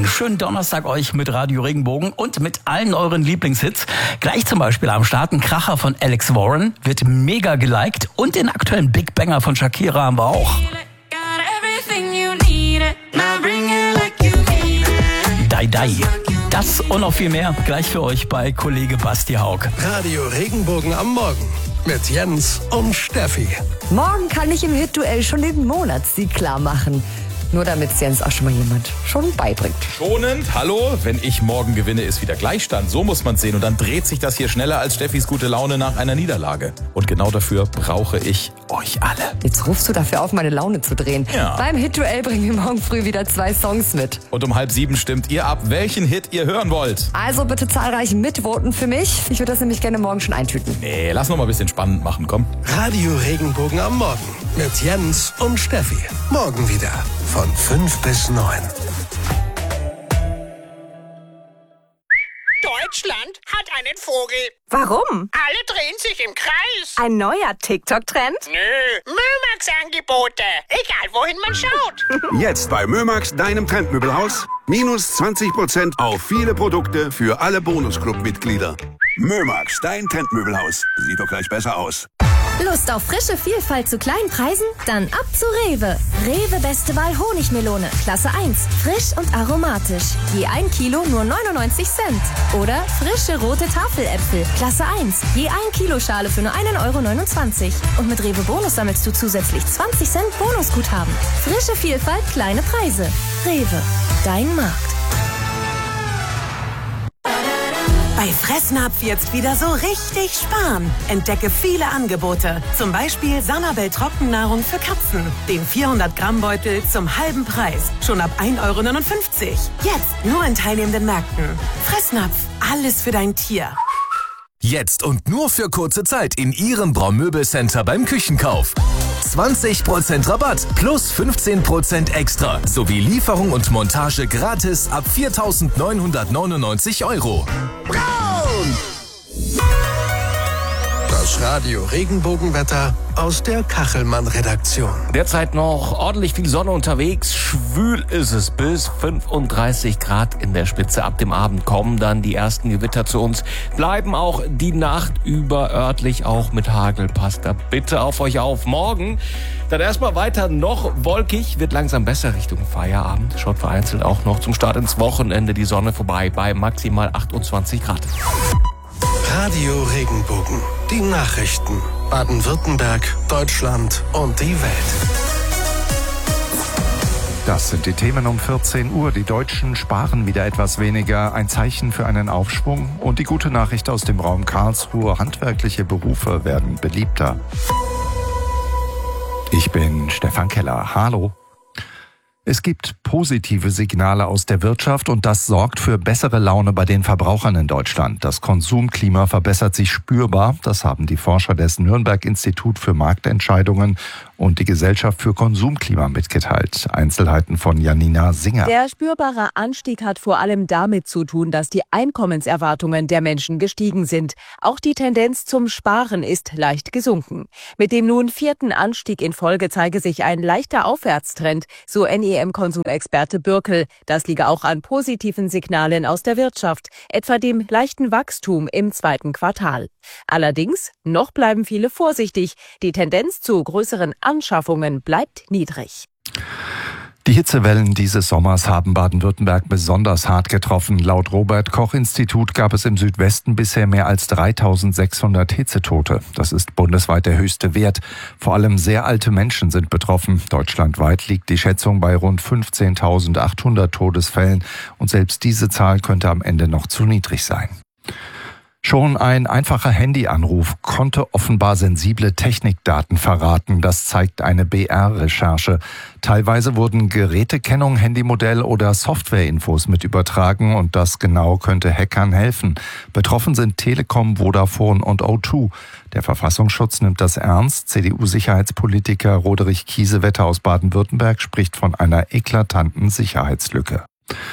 schönen Donnerstag euch mit Radio Regenbogen und mit allen euren Lieblingshits. Gleich zum Beispiel am Start ein Kracher von Alex Warren, wird mega geliked und den aktuellen Big Banger von Shakira haben wir auch. Dai. Das und noch viel mehr gleich für euch bei Kollege Basti Haug. Radio Regenbogen am Morgen mit Jens und Steffi. Morgen kann ich im Hit-Duell schon den Monatssieg klar machen. Nur damit es Jens auch schon mal jemand schon beibringt. Schonend, hallo, wenn ich morgen gewinne, ist wieder Gleichstand. So muss man es sehen. Und dann dreht sich das hier schneller als Steffis gute Laune nach einer Niederlage. Und genau dafür brauche ich euch alle. Jetzt rufst du dafür auf, meine Laune zu drehen. Ja. Beim Hit-Duell bringen wir morgen früh wieder 2 Songs mit. Und um 6:30 stimmt ihr ab, welchen Hit ihr hören wollt. Also bitte zahlreich mitvoten für mich. Ich würde das nämlich gerne morgen schon eintüten. Nee, lass noch mal ein bisschen spannend machen, komm. Radio Regenbogen am Morgen mit Jens und Steffi. Morgen wieder von 5 bis 9. Deutschland hat einen Vogel. Warum? Alle drehen sich im Kreis. Ein neuer TikTok-Trend? Nö, Mömax-Angebote. Egal, wohin man schaut. Jetzt bei Mömax, deinem Trendmöbelhaus. Minus 20% auf viele Produkte für alle Bonusclub-Mitglieder. Mömax, dein Trendmöbelhaus. Sieht doch gleich besser aus. Lust auf frische Vielfalt zu kleinen Preisen? Dann ab zu Rewe. Rewe Beste Wahl Honigmelone, Klasse 1. Frisch und aromatisch. Je 1 Kilo nur 99 Cent. Oder frische rote Tafeläpfel, Klasse 1. Je 1 Kilo Schale für nur 1,29 €. Und mit Rewe Bonus sammelst du zusätzlich 20 Cent Bonusguthaben. Frische Vielfalt, kleine Preise. Rewe, dein Markt. Bei Fressnapf jetzt wieder so richtig sparen. Entdecke viele Angebote. Zum Beispiel Sanabel Trockennahrung für Katzen. Den 400-Gramm-Beutel zum halben Preis. Schon ab 1,59 €. Jetzt nur in teilnehmenden Märkten. Fressnapf, alles für dein Tier. Jetzt und nur für kurze Zeit in Ihrem Braumöbelcenter beim Küchenkauf. 20% Rabatt plus 15% extra sowie Lieferung und Montage gratis ab 4.999 €. Braun! Das Radio Regenbogenwetter aus der Kachelmann-Redaktion. Derzeit noch ordentlich viel Sonne unterwegs. Schwül ist es bis 35 Grad in der Spitze. Ab dem Abend kommen dann die ersten Gewitter zu uns. Bleiben auch die Nacht über örtlich auch mit Hagel. Passt da bitte auf euch auf. Morgen dann erstmal weiter noch wolkig. Wird langsam besser Richtung Feierabend. Schaut vereinzelt auch noch zum Start ins Wochenende die Sonne vorbei bei maximal 28 Grad. Radio Regenbogen. Die Nachrichten. Baden-Württemberg, Deutschland und die Welt. Das sind die Themen um 14 Uhr. Die Deutschen sparen wieder etwas weniger. Ein Zeichen für einen Aufschwung. Und die gute Nachricht aus dem Raum Karlsruhe. Handwerkliche Berufe werden beliebter. Ich bin Stefan Keller. Hallo. Es gibt positive Signale aus der Wirtschaft und das sorgt für bessere Laune bei den Verbrauchern in Deutschland. Das Konsumklima verbessert sich spürbar. Das haben die Forscher des Nürnberg-Institut für Marktentscheidungen und die Gesellschaft für Konsumklima mitgeteilt. Einzelheiten von Janina Singer. Der spürbare Anstieg hat vor allem damit zu tun, dass die Einkommenserwartungen der Menschen gestiegen sind. Auch die Tendenz zum Sparen ist leicht gesunken. Mit dem nun 4. Anstieg in Folge zeige sich ein leichter Aufwärtstrend, so NEM-Konsumexperte Bürkel. Das liege auch an positiven Signalen aus der Wirtschaft, etwa dem leichten Wachstum im 2. Quartal. Allerdings, noch bleiben viele vorsichtig. Die Tendenz zu größeren Anschaffungen bleibt niedrig. Die Hitzewellen dieses Sommers haben Baden-Württemberg besonders hart getroffen. Laut Robert-Koch-Institut gab es im Südwesten bisher mehr als 3.600 Hitzetote. Das ist bundesweit der höchste Wert. Vor allem sehr alte Menschen sind betroffen. Deutschlandweit liegt die Schätzung bei rund 15.800 Todesfällen. Und selbst diese Zahl könnte am Ende noch zu niedrig sein. Schon ein einfacher Handyanruf konnte offenbar sensible Technikdaten verraten. Das zeigt eine BR-Recherche. Teilweise wurden Gerätekennung, Handymodell oder Softwareinfos mit übertragen und das genau könnte Hackern helfen. Betroffen sind Telekom, Vodafone und O2. Der Verfassungsschutz nimmt das ernst. CDU-Sicherheitspolitiker Roderich Kiesewetter aus Baden-Württemberg spricht von einer eklatanten Sicherheitslücke.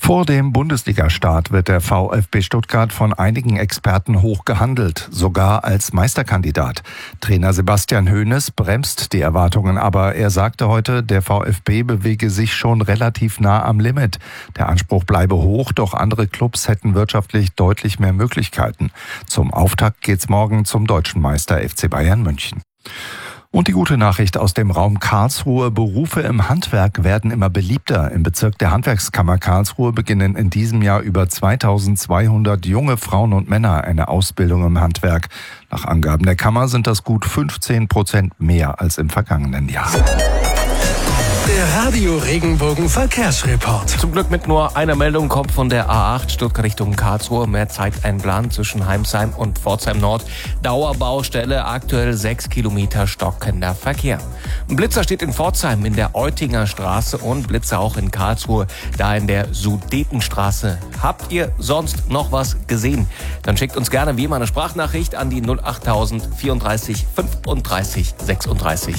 Vor dem Bundesliga-Start wird der VfB Stuttgart von einigen Experten hoch gehandelt, sogar als Meisterkandidat. Trainer Sebastian Hoeneß bremst die Erwartungen, aber er sagte heute, der VfB bewege sich schon relativ nah am Limit. Der Anspruch bleibe hoch, doch andere Clubs hätten wirtschaftlich deutlich mehr Möglichkeiten. Zum Auftakt geht's morgen zum deutschen Meister FC Bayern München. Und die gute Nachricht aus dem Raum Karlsruhe: Berufe im Handwerk werden immer beliebter. Im Bezirk der Handwerkskammer Karlsruhe beginnen in diesem Jahr über 2200 junge Frauen und Männer eine Ausbildung im Handwerk. Nach Angaben der Kammer sind das gut 15% mehr als im vergangenen Jahr. Der Radio Regenbogen Verkehrsreport. Zum Glück mit nur einer Meldung kommt von der A8 Stuttgart Richtung Karlsruhe. Mehr Zeiteinplan zwischen Heimsheim und Pforzheim Nord. Dauerbaustelle, aktuell 6 Kilometer stockender Verkehr. Ein Blitzer steht in Pforzheim in der Eutinger Straße und Blitzer auch in Karlsruhe, da in der Sudetenstraße. Habt ihr sonst noch was gesehen? Dann schickt uns gerne wie immer eine Sprachnachricht an die 08000 34 35 36.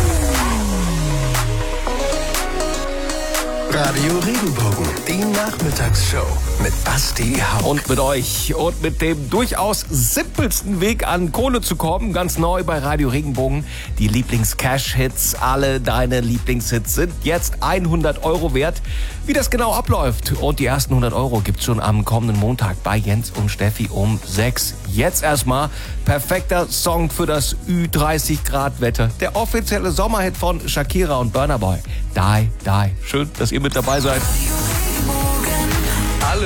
Radio Regenbogen, die Nachmittagsshow mit Basti Hauck. Und mit euch und mit dem durchaus simpelsten Weg an Kohle zu kommen, ganz neu bei Radio Regenbogen. Die Lieblings-Cash-Hits, alle deine Lieblingshits sind jetzt 100 € wert. Wie das genau abläuft und die ersten 100 € gibt's schon am kommenden Montag bei Jens und Steffi um 6. Jetzt erstmal perfekter Song für das Ü30-Grad-Wetter. Der offizielle Sommerhit von Shakira und Burna Boy. Die, die. Schön, dass ihr mit dabei seid.